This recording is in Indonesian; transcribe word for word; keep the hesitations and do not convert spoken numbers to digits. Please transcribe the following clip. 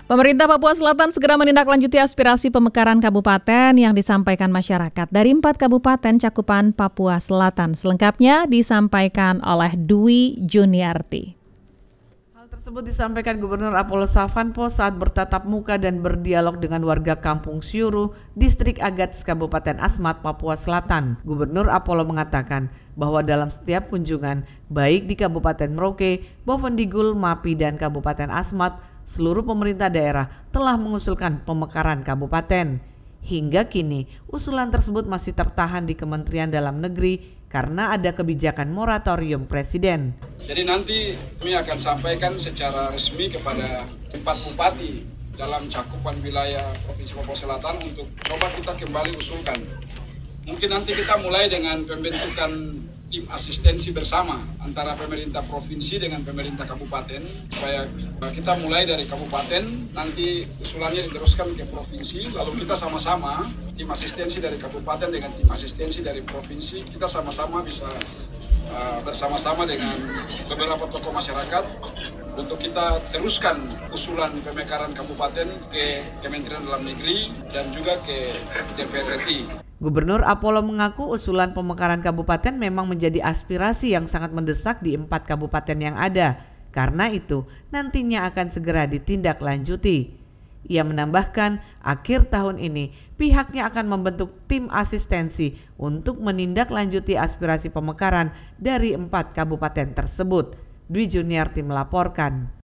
Pemerintah Papua Selatan segera menindaklanjuti aspirasi pemekaran kabupaten yang disampaikan masyarakat dari empat kabupaten cakupan Papua Selatan. Selengkapnya disampaikan oleh Dwi Juniarti. Hal tersebut disampaikan Gubernur Apollo Savanpo saat bertatap muka dan berdialog dengan warga Kampung Syuru, Distrik Agats, Kabupaten Asmat, Papua Selatan. Gubernur Apollo mengatakan bahwa dalam setiap kunjungan, baik di Kabupaten Merauke, Bovendigul, Mapi, dan Kabupaten Asmat, seluruh pemerintah daerah telah mengusulkan pemekaran kabupaten. Hingga kini, usulan tersebut masih tertahan di Kementerian Dalam Negeri karena ada kebijakan moratorium Presiden. Jadi nanti kami akan sampaikan secara resmi kepada empat bupati dalam cakupan wilayah Provinsi Papua Selatan untuk coba kita kembali usulkan. Mungkin nanti kita mulai dengan pembentukan tim asistensi bersama antara pemerintah provinsi dengan pemerintah kabupaten, supaya kita mulai dari kabupaten, nanti usulannya diteruskan ke provinsi, lalu kita sama-sama tim asistensi dari kabupaten dengan tim asistensi dari provinsi, kita sama-sama bisa uh, bersama-sama dengan beberapa tokoh masyarakat untuk kita teruskan usulan pemekaran kabupaten ke Kementerian Dalam Negeri dan juga ke D P R R I. Gubernur Apollo mengaku usulan pemekaran kabupaten memang menjadi aspirasi yang sangat mendesak di empat kabupaten yang ada. Karena itu, nantinya akan segera ditindaklanjuti. Ia menambahkan, akhir tahun ini pihaknya akan membentuk tim asistensi untuk menindaklanjuti aspirasi pemekaran dari empat kabupaten tersebut. Dwi Juniarti melaporkan.